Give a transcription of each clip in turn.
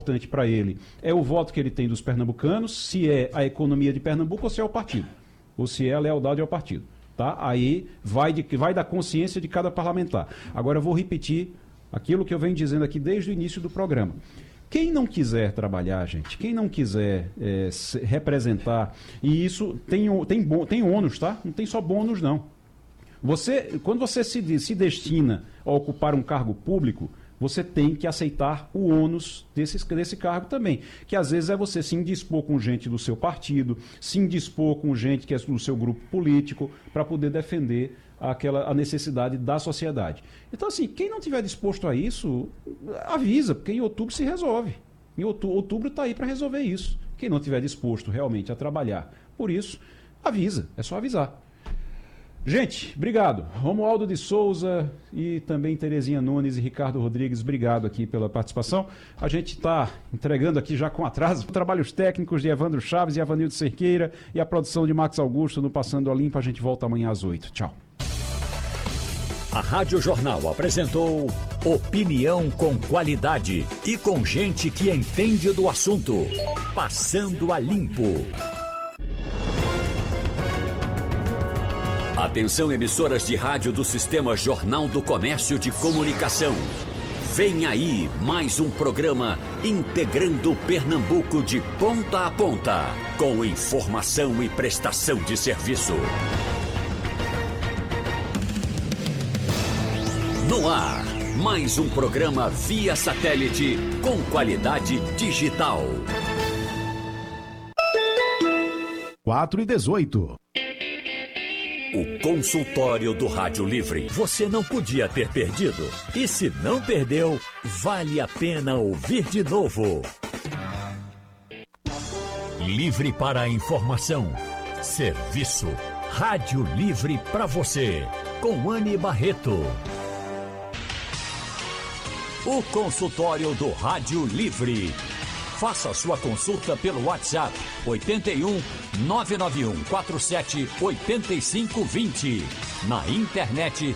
importante para ele é o voto que ele tem dos pernambucanos, se é a economia de Pernambuco ou se é o partido, ou se é a lealdade ao partido. Tá? Aí vai da consciência de cada parlamentar. Agora eu vou repetir aquilo que eu venho dizendo aqui desde o início do programa. Quem não quiser trabalhar, gente, quem não quiser representar, e isso tem ônus, tá? Não tem só bônus, não. Quando você se destina a ocupar um cargo público, você tem que aceitar o ônus desse cargo também. Que às vezes é você se indispor com gente do seu partido, se indispor com gente que é do seu grupo político, para poder defender a necessidade da sociedade. Então, assim, quem não estiver disposto a isso, avisa, porque em outubro se resolve. Em outubro está aí para resolver isso. Quem não estiver disposto realmente a trabalhar por isso, avisa, é só avisar. Gente, obrigado. Romualdo de Souza e também Terezinha Nunes e Ricardo Rodrigues, obrigado aqui pela participação. A gente está entregando aqui já com atraso trabalhos técnicos de Evandro Chaves e Avanildo Cerqueira e a produção de Max Augusto no Passando a Limpo. A gente volta amanhã às 8. Tchau. A Rádio Jornal apresentou opinião com qualidade e com gente que entende do assunto. Passando a Limpo. Atenção, emissoras de rádio do Sistema Jornal do Comércio de Comunicação. Vem aí mais um programa integrando Pernambuco de ponta a ponta, com informação e prestação de serviço. No ar, mais um programa via satélite com qualidade digital. 4h18. O consultório do Rádio Livre. Você não podia ter perdido. E se não perdeu, vale a pena ouvir de novo. Livre para a informação. Serviço. Rádio Livre para você. Com Anne Barreto. O consultório do Rádio Livre. Faça sua consulta pelo WhatsApp 81 991 47 85 20. Na internet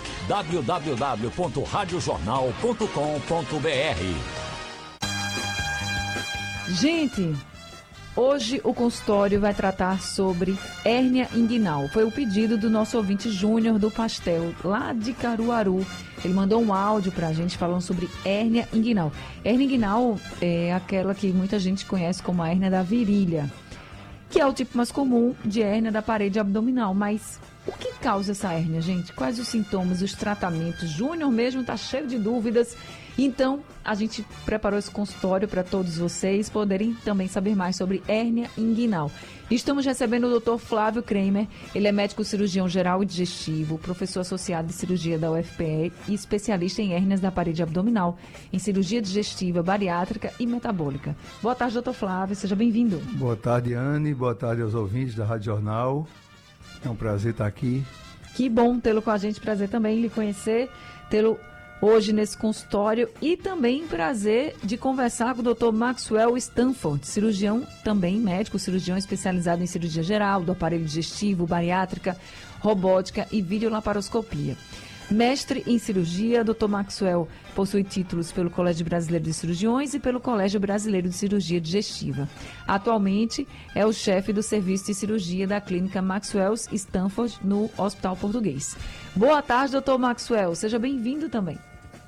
www.radiojornal.com.br. Gente, hoje o consultório vai tratar sobre hérnia inguinal. Foi o pedido do nosso ouvinte Júnior do Pastel, lá de Caruaru. Ele mandou um áudio pra gente falando sobre hérnia inguinal. Hérnia inguinal é aquela que muita gente conhece como a hérnia da virilha, que é o tipo mais comum de hérnia da parede abdominal. Mas o que causa essa hérnia, gente? Quais os sintomas, os tratamentos? Júnior mesmo tá cheio de dúvidas. Então, a gente preparou esse consultório para todos vocês poderem também saber mais sobre hérnia inguinal. Estamos recebendo o Dr. Flávio Kramer. Ele é médico cirurgião geral e digestivo, professor associado de cirurgia da UFPE e especialista em hérnias da parede abdominal, em cirurgia digestiva, bariátrica e metabólica. Boa tarde, Dr. Flávio. Seja bem-vindo. Boa tarde, Anne. Boa tarde aos ouvintes da Rádio Jornal. É um prazer estar aqui. Que bom tê-lo com a gente. Prazer também lhe conhecer, tê-lo hoje nesse consultório e também prazer de conversar com o Dr. Maxwell Stanford, cirurgião também médico, cirurgião especializado em cirurgia geral, do aparelho digestivo, bariátrica, robótica e videolaparoscopia. Mestre em cirurgia, Dr. Maxwell possui títulos pelo Colégio Brasileiro de Cirurgiões e pelo Colégio Brasileiro de Cirurgia Digestiva. Atualmente é o chefe do serviço de cirurgia da clínica Maxwell Stanford no Hospital Português. Boa tarde, Dr. Maxwell. Seja bem-vindo também.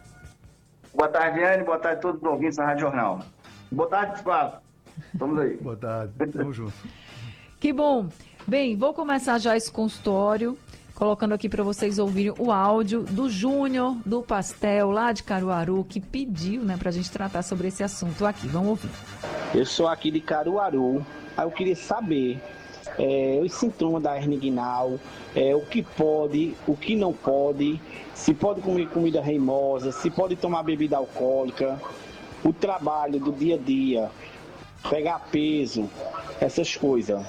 Boa tarde, Anne. Boa tarde a todos os ouvintes da Rádio Jornal. Boa tarde, Flávio. Vamos aí. Boa tarde. Tamo junto. Que bom. Bem, vou começar já esse consultório colocando aqui para vocês ouvirem o áudio do Júnior do Pastel, lá de Caruaru, que pediu, né, para a gente tratar sobre esse assunto aqui. Vamos ouvir. Eu sou aqui de Caruaru, aí eu queria saber os sintomas da hérnia inguinal, o que pode, o que não pode, se pode comer comida reimosa, se pode tomar bebida alcoólica, o trabalho do dia a dia, pegar peso, essas coisas.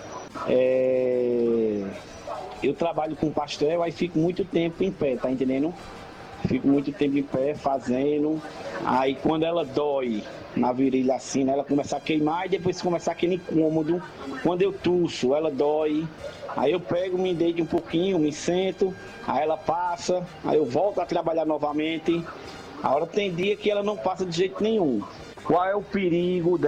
Eu trabalho com pastel, aí fico muito tempo em pé, tá entendendo? Fico muito tempo em pé fazendo, aí quando ela dói na virilha assim, né, ela começa a queimar e depois começa aquele incômodo. Quando eu tuço, ela dói, aí eu pego, me deito um pouquinho, me sento, aí ela passa, aí eu volto a trabalhar novamente. A hora tem dia que ela não passa de jeito nenhum. Qual é o perigo